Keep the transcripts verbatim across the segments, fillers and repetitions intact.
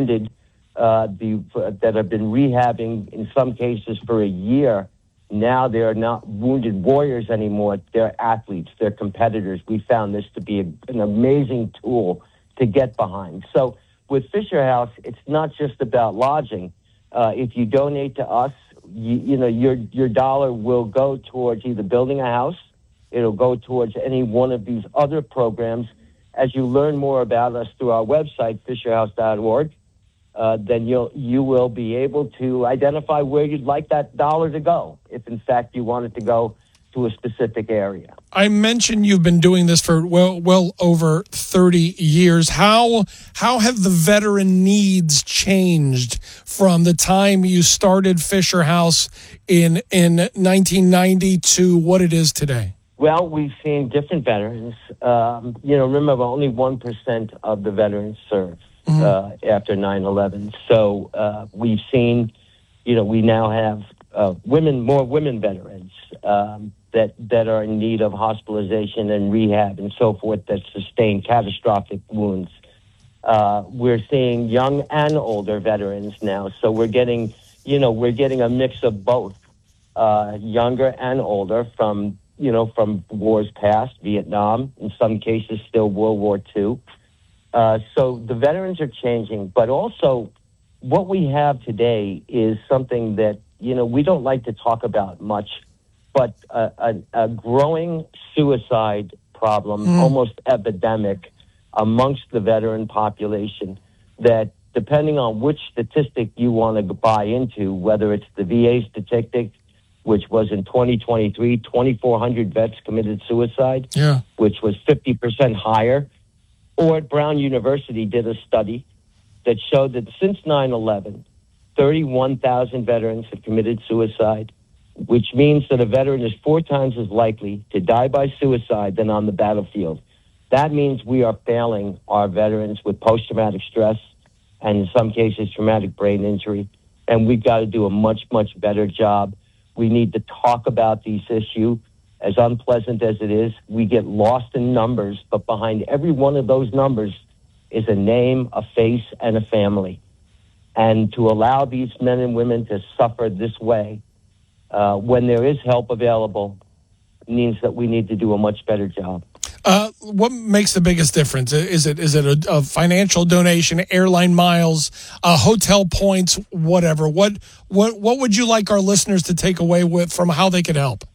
wounded uh, the, uh, that have been rehabbing in some cases for a year. Now they're not wounded warriors anymore. They're athletes. They're competitors. We found this to be a, an amazing tool to get behind. So with Fisher House, it's not just about lodging. Uh, if you donate to us, you, you know, your your dollar will go towards either building a house, it'll go towards any one of these other programs. As you learn more about us through our website, fisher house dot org, uh, then you'll you will be able to identify where you'd like that dollar to go, if in fact you want it to go to a specific area. I mentioned you've been doing this for well well over thirty years. How how have the veteran needs changed from the time you started Fisher House in in nineteen ninety to what it is today? Well, we've seen different veterans. Um, you know, remember, only one percent of the veterans served mm-hmm. uh, after nine eleven. So uh, we've seen, you know, we now have uh, women, more women veterans um, that, that are in need of hospitalization and rehab and so forth that sustain catastrophic wounds. Uh, we're seeing young and older veterans now. So we're getting, you know, we're getting a mix of both, uh, younger and older from you know, from wars past, Vietnam, in some cases still World War Two. Uh, so the veterans are changing, but also what we have today is something that, you know, we don't like to talk about much, but a, a, a growing suicide problem, mm. almost epidemic amongst the veteran population that, depending on which statistic you want to buy into, whether it's the V A statistic, which was in twenty twenty-three, twenty-four hundred vets committed suicide, yeah. which was fifty percent higher. Or at Brown University did a study that showed that since nine eleven, thirty-one thousand veterans have committed suicide, which means that a veteran is four times as likely to die by suicide than on the battlefield. That means we are failing our veterans with post-traumatic stress and in some cases traumatic brain injury, and we've got to do a much, much better job. We need to talk about these issues. As unpleasant as it is, we get lost in numbers, but behind every one of those numbers is a name, a face, and a family. And to allow these men and women to suffer this way, uh, when there is help available, means that we need to do a much better job. Uh, what makes the biggest difference? Is it is it a, a financial donation, airline miles, uh, hotel points, whatever? What what what would you like our listeners to take away with from how they could help?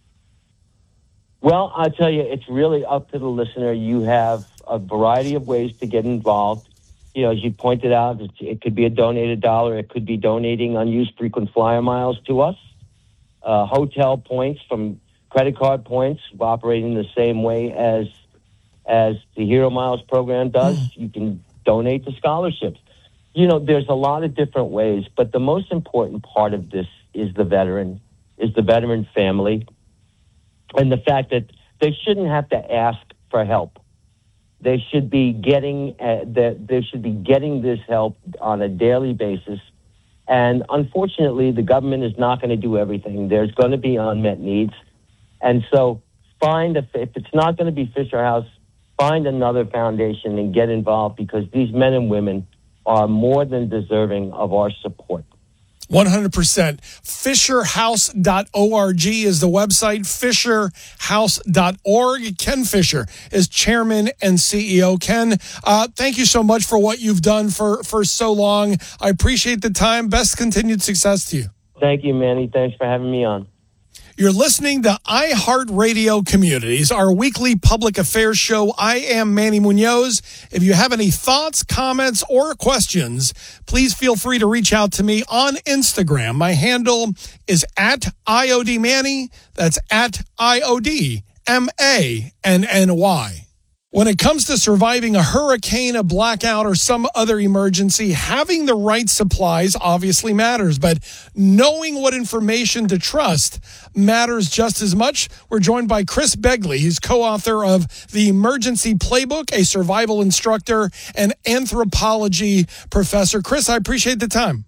Well, I'll tell you, it's really up to the listener. You have a variety of ways to get involved. You know, as you pointed out, it could be a donated dollar. It could be donating unused frequent flyer miles to us, uh, hotel points from credit card points, operating the same way as as the Hero Miles program does. Mm. You can donate to scholarships. You know, there's a lot of different ways, but the most important part of this is the veteran, is the veteran family, and the fact that they shouldn't have to ask for help. They should be getting uh, that they should be getting this help on a daily basis. And unfortunately, the government is not going to do everything. There's going to be unmet needs, and so find a, if it's not going to be Fisher House, find another foundation and get involved, because these men and women are more than deserving of our support. one hundred percent. fisher house dot org is the website, fisher house dot org. Ken Fisher is chairman and C E O. Ken, uh, thank you so much for what you've done for, for so long. I appreciate the time. Best continued success to you. Thank you, Manny. Thanks for having me on. You're listening to iHeartRadio Communities, our weekly public affairs show. I am Manny Munoz. If you have any thoughts, comments, or questions, please feel free to reach out to me on Instagram. My handle is at I O D Manny. That's at I O D M A N N Y. When it comes to surviving a hurricane, a blackout, or some other emergency, having the right supplies obviously matters, but knowing what information to trust matters just as much. We're joined by Chris Begley. He's co-author of The Emergency Playbook, a survival instructor and anthropology professor. Chris, I appreciate the time.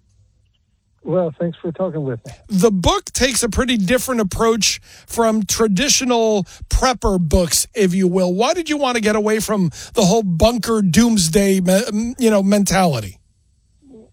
Well, thanks for talking with me. The book takes a pretty different approach from traditional prepper books, if you will. Why did you want to get away from the whole bunker doomsday, you know, mentality?